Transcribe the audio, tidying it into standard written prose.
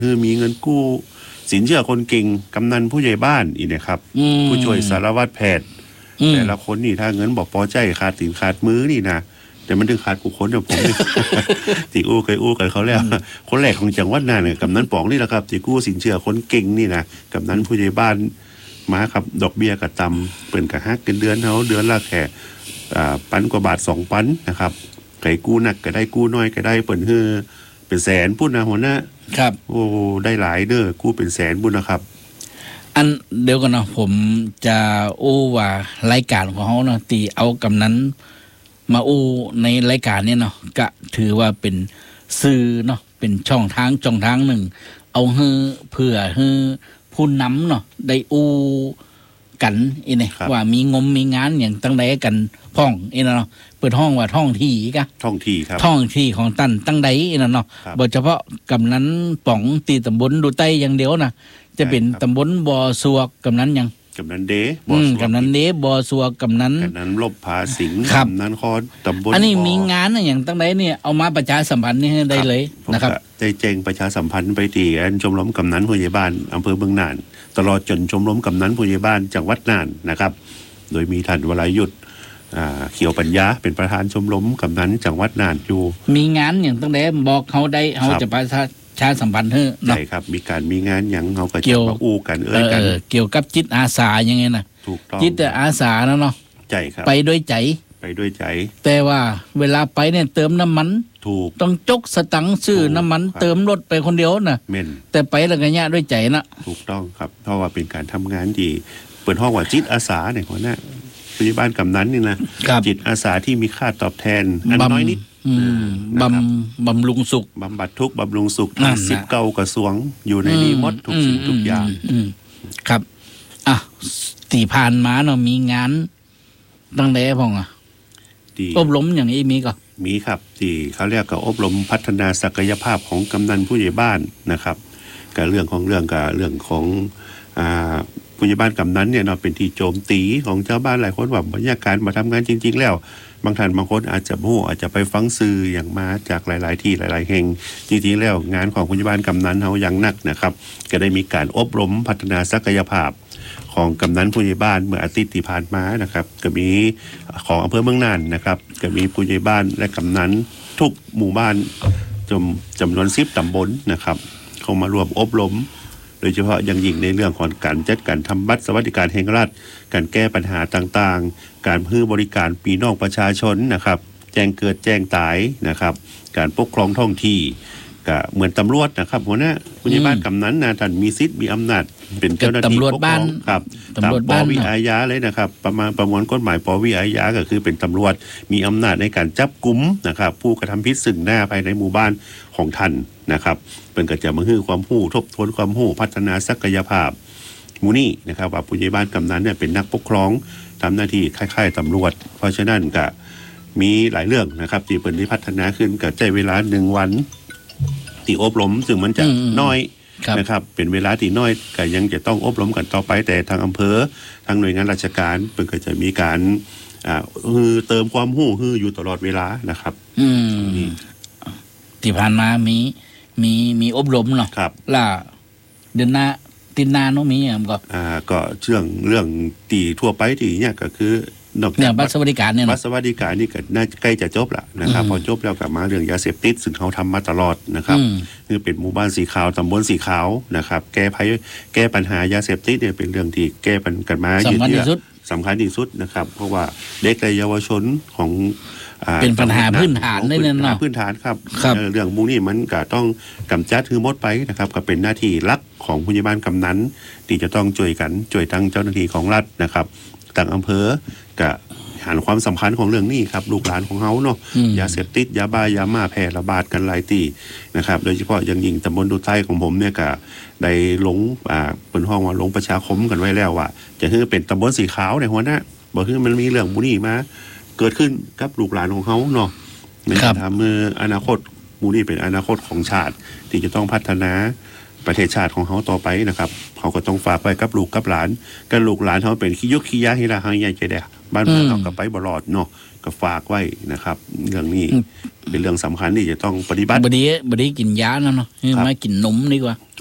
คือมีเงินกู้สินเชื่อคนเก่งกำนันผู้ใหญ่บ้านอีกนะครับผู้ช่วยสารวัตรแพทย์แต่ละคนนี่ถ้าเงินบอกพอใจขาดสินขาดมือนี่นะแต่มันถึงขาดกูคนเดียวผมนี่ ติอู้เคยอู้กันเขาแล้วคนแรกของจังหวัดน่านเนี่ยกำนันป๋องนี่แหละครับติกู้สินเชื่อคนเก่งนี่นะกำนันผู้ใหญ่บ้านมาครับดอกเบี้ยกระตำเปิ่นกระฮักกันเดือนเขาเดือนละแค่ปันกว่าบาท2 ปันนะครับไก่กู้หนักก็ได้กู้น้อยก็ได้เปิ่นฮือเป็นแสนพูดนะหัวหน้าครับโอ้ได้หลายเด้อกู้เป็นแสนบุญนะครับอันเดี๋ยวก่อนเนาะผมจะว่ารายการของเขาเนาะตีเอากำนั้นมาในรายการเนี่ยเนาะก็ถือว่าเป็นสื่อเนาะเป็นช่องทางหนึ่งเอาเพื่อผู้นำเนาะได้กันเนี่ยว่ามีงานอย่างตั้งใดกันพ้องเนาะเปิดห้องว่าท่องที่ครับท่องที่ของตั้งใดเนาะบ่เฉพาะกำนั้นป๋องตีตำบลดูใต้อย่างเดียวนะจะเป็นตำบลบ่อสวกกำนั้นยังกำนันเดบ่อสวกกำนันเดบ่อสวกกำนั้นลบผาสิงกำนันคอตำบลอันนี้มีงานอย่างตั้งใดเนี่ยเอามาประชาสัมพันธ์นี่ให้ได้เลยนะครับได้แจ้งประชาสัมพันธ์ไปที่ชมรมกำนันผู้ใหญ่บ้านอำเภอเมืองน่านตลอดจนชมรมกำนันผู้ใหญ่บ้านจังหวัดน่านนะครับโดยมีท่านวรายุทธเขียวปัญญาเป็นประธานชมรมกำนันจังหวัดน่านอยู่มีงานอย่างตั้งใดบอกเขาได้เขาจะประชาสัมพันธ์ใช่ครับมีงานอย่างเขาก็จะมาอู้กันกันเกี่ยวกับจิตอาสาอย่างไงนะถูกต้องจิตอาสาเนาะใจครับไปด้วยใจแต่ว่าเวลาไปเนี่ยเติมน้ำมันถูกต้องจกสตังค์ซื้อน้ำมันเติมรถไปคนเดียวนะแต่ไปแล้วก็ยะด้วยใจนะถูกต้องครับเพราะว่าเป็นการทำงานที่เปิดห้องว่าจิตอาสาเนี่ยหัวหน้าผู้ใหญ่บ้านกำนันนี่นะจิตอาสาที่มีค่าตอบแทนอันน้อยนิดบำรุงสุขบำบัดทุกบำรุงสุขทั้ง19 กระทรวงอยู่ในนี้หมดทุกสิ่งทุกอย่างครับที่ผ่านมาเนาะมีงานตั้งแต่พ่องอบรมอย่างนี้มีครับที่เขาเรียกกับอบรมพัฒนาศักยภาพของกำนันผู้ใหญ่บ้านนะครับกับเรื่องของผู้ใหญ่บ้านกำนันเนี่ยเนาะเป็นที่โจมตีของชาวบ้านหลายคนว่าบรรยากาศมาทำงานจริงๆแล้วบางท่านบางคนอาจจะไปฟังสื่ออย่างมาจากหลายๆที่หลายๆแห่งจริงๆแล้วงานของผู้ใหญ่บ้านกำนันเฮาอย่างหนักนะครับก็ได้มีการอบรมพัฒนาศักยภาพของกำนันผู้ใหญ่บ้านเมื่ออาทิตย์ที่ผ่านมานะครับก็มีของอำเภอเมืองน่านนะครับก็มีผู้ใหญ่บ้านและกำนันทุกหมู่บ้านจำนวน10 ตำบลนะครับเข้ามารวมอบรมโดยเฉพาะอย่างยิ่งในเรื่องของการจัดการทำบัตรสวัสดิการแห่งรัฐการแก้ปัญหาต่างๆการให้บริการพี่น้องประชาชนนะครับแจ้งเกิดแจ้งตายนะครับการปกครองท้องที่ก็เหมือนตำรวจนะครับหัวหน้าผู้ใหญ่บ้านกำนันนะท่านมีสิทธิ์มีอำนาจเป็นเจ้าหน้าที่ปกครองครับตามปวิอาญาเลยนะครับประมวลกฎหมายปวิอาญาก็คือเป็นตำรวจมีอำนาจในการจับกุมนะครับผู้กระทำผิดซึ่งหน้าภายในหมู่บ้านของท่านนะครับเป็นก็จะมาให้ความรู้ทบทวนความรู้พัฒนาศักยภาพหมู่นี้นะครับว่าผู้ใหญ่บ้านกำนันเนี่ยเป็นนักปกครองทำหน้าที่คล้ายๆตำรวจเพราะฉะนั้นก็มีหลายเรื่องนะครับที่เป็นที่พัฒนาขึ้นกับใจเวลา1 วันที่อบรมซึ่งมันจะน้อยนะครับเป็นเวลาที่น้อยก็ยังจะต้องอบรมกันต่อไปแต่ทางอำเภอทางหน่วยงานราชการเพิ่นก็จะมีการเติมความรู้อยู่ตลอดเวลานะครับที่ผ่านมามีอบรมเนาะล่ะเดือนหน้าตินนาเนาะมีก็เรื่องตีทั่วไปที่เนี่ยก็คือนอกจากบัตรสวัสดิการเนี่ยบัตรสวัสดิการนี่ก็น่าใกล้จะจบละนะครับพอจบแล้วก็มาเรื่องยาเสพติดซึ่งเขาทำมาตลอดนะครับคือเป็นหมู่บ้านสีขาวตำบลสีขาวนะครับแก้ปัญหายาเสพติดเนี่ยเป็นเรื่องที่แก้ปัญหากันมายืดเยื้อสำคัญที่สุดนะครับเพราะว่าเด็กและเยาวชนของเป็นปัญหาพื้นฐานเลยนะพื้นฐานครับเรื่องมุ้งนี่มันก็ต้องกำจัดหมดไปนะครับก็เป็นหน้าที่หลักของผู้ใหญ่บ้านกำนันที่จะต้องช่วยทั้งเจ้าหน้าที่ของรัฐนะครับต่างอำเภอก็หันความสำคัญของเรื่องนี้ครับลูกหลานของเขาเนาะยาเสพติดยาบ้ายาม่าแพร่ระบาดกันหลายที่นะครับโดยเฉพาะอย่างยิ่งตำบลดูใต้ของผมเนี่ยก็ได้ลงเป็นห้องว่าลงประชาคมกันไว้แล้วว่าจะให้เป็นตำบลสีขาวในหัวหน้าบอกให้มันมีเรื่องบุนี่มาเกิดขึ้นกับลูกหลานของเขาเนาะในการทำอนาคตบุนี่เป็นอนาคตของชาติที่จะต้องพัฒนาประเทศชาติของเขาต่อไปนะครับเขาก็ต้องฝากไว้กับลูกกับหลานกันลูกหลานเขาเป็นขี้ยกขี้ยาให้ละหางใหญ่ใจแดกบ้านเมืองเขาก็ไปบลอดเนาะก็ฝากไว้นะครับ เรื่องนี้เป็นเรื่องสำคัญที่จะต้องปฏิบัติบดีกินยาเนาะครับมากินนมดีกว่า